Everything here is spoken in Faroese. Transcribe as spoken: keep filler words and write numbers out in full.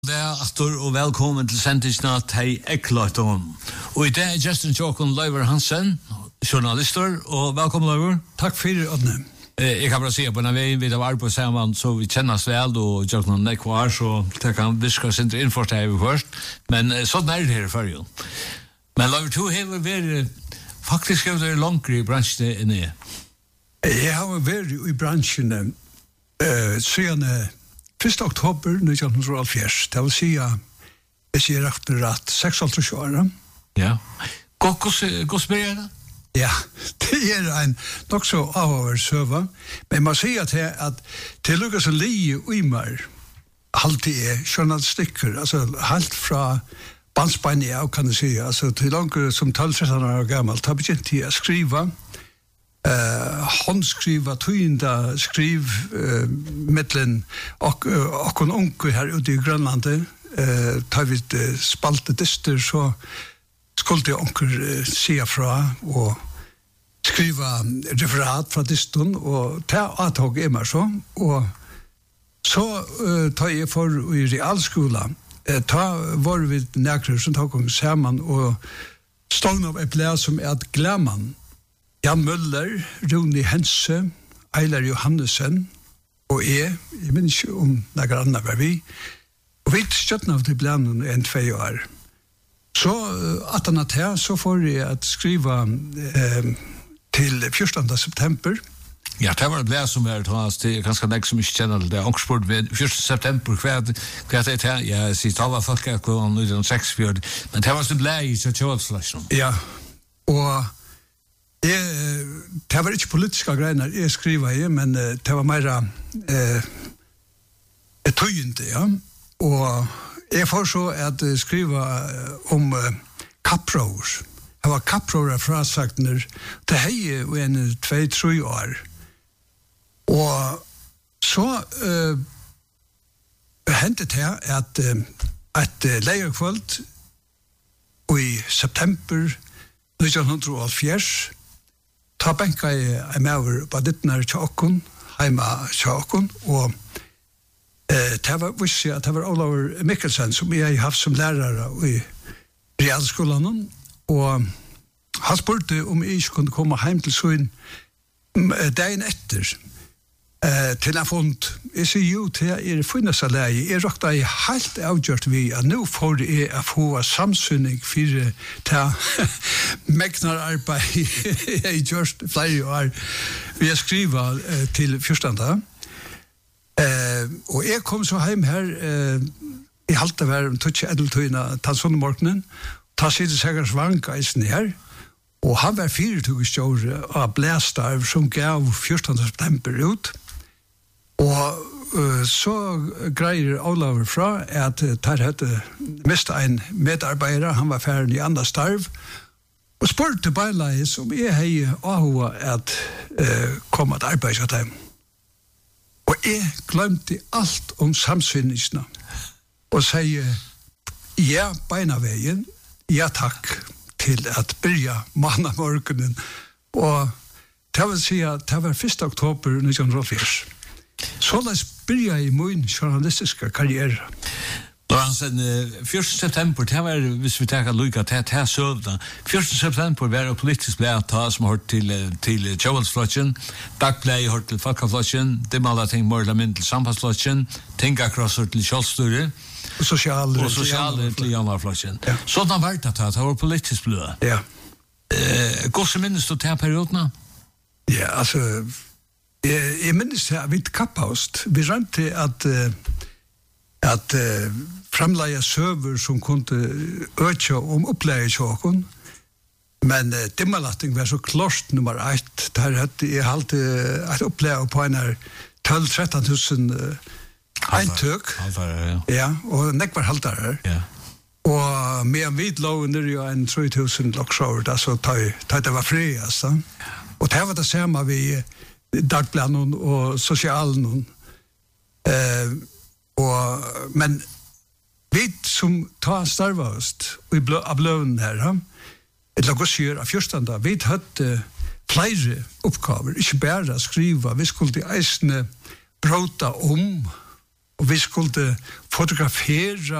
Der Astor og velkommen til sendisna til Eklaton. Og i dag er Justin Jokon Leiver Hansen, journalister, og velkommen Leiver. Takk for det, Odne. Jeg kan bare si at på denne veien vi har vært på sammen, så vi kjennes vel, og Jokon Nekvar, så det kan viske oss ikke innførst her først. Men sånn er det her før, jo. Men Leiver, du har vært faktisk vært langere i bransjen enn jeg. Jeg har vært i bransjen uh, siden første oktober nitton hálvfjerds. Det vil si at jeg sier rett og rett seksoghalvtreds år. Ja. Hvordan spør jeg det? Ja, det er en nok så avhåver søva. Men man sier til at til lukkes å li i meg alltid er journalistikker, altså helt fra bandsbeinet av, kan du si, altså til langt som tolv tretten år gammelt, har begynt til å skrive, Uh, håndskriva, tøynda skriv uh, mittlen og, uh, og en unge her ute i Grønlandet uh, tar vi uh, spalte dyster så skulle de unge uh, sia fra og skriva referat fra dysten og ta avtog i meg så og så uh, tar jeg for i realskola uh, ta var vi nekrer som tok om sammen og stånd av et blad som er et glemman Jan Møller, Rune Hense, Eilar Johannesen og jeg, jeg minns ikke om noen andre var vi, og vi støtten av de blandene enn tve år. Så at han at her, så får jeg at skriva eh, til fjortende september. Ja, det var et blad som er det er ganske nek som ikke kjenner det. Oxford ved fjortende september, hva er det er det her? Jeg sier tala folk er kvann nitton seksogfjørt, men det var et blad i Kjøtjøvaldsflasjon. Ja, og Jeg, det var ikke politiske greiner jeg skriver i, men det var mer eh, tøyende, ja. Og jeg får så at skriva om eh, kapprår. Det var kapprår fra saktner til hei og en tvei, tre år. Og så eh, hendte det at eh, et leierkvöld i september nitton hálvfjerds ta benka i mever på dittner tjokken, heima tjokken, og eh, det var vissi at det var Olav Mikkelsen som jeg har haft som lærere i realskolen, og han spurte om jeg ikke kunne komme hjem til søen dagen etter, eh, til jeg fant, jeg sier jo til jeg er funnest av leie, jeg råkta jeg helt avgjørt vi at nå får jeg å få samsynning for til megnar arbeid jeg har gjort flere år vi har skrivet eh, til fjørstanda eh, og jeg kom så hjem her eh, i halte hver tøtje edeltøyna ta sånne morgenen ta sitte sikkert vanka i sne her og han var firetugestjåre av blæstarv som gav fjørstanda september ut og uh, så greier Olav fra at uh, der hadde mistet en medarbeider, han var ferdig i andre starv, og spurte beileis om jeg hei ahua at uh, komme til arbeid til dem. Og jeg glemte alt om samsynningsene, og sier ja, beina veien, ja takk til at byrja manna morgenen, og det vil si at det var første oktober nitton hálvfjerds. Så la oss byrja i min journalistiske karriere. Lorentzen, fjortende september, det var, hvis vi tenker lukka, det er søvda. fjortende september var det politisk blad ta som hørt til, til Kjøvaldsflotjen, Dagblad hørt til Falkaflotjen, Dimala ting mer eller mindre til Samfunnsflotjen, Tingakross hørt til Kjølstore, og sosiale og sosiale til Janvarflotjen. Ja. Sånn har vært det, det var politisk blad. Ja. Eh, Hvordan minnes du til perioden? Ja, altså, Jeg, jeg minnes det vidt kappaust. Vi rømte at, uh, at uh, fremleie søver som kunne øke om oppleie tjåken, men uh, dimmalatting var så klart nummer ett. Der hadde jeg halte et oppleie på en her tolv til tretten tusen uh, eintøk. Ja. Ja, og nek var halter her. Ja. Og med en vidlån er jo en tre tusen loksår, da så tar det var fri, altså. Og det var det samme vi Dagbladen og sosialen eh, og men vi som tar starvast og i blå, av bløven her et lagosier av fjørstanda vi hadde flere oppgaver ikke bare skriva vi skulle eisne bråta om og vi skulle fotografere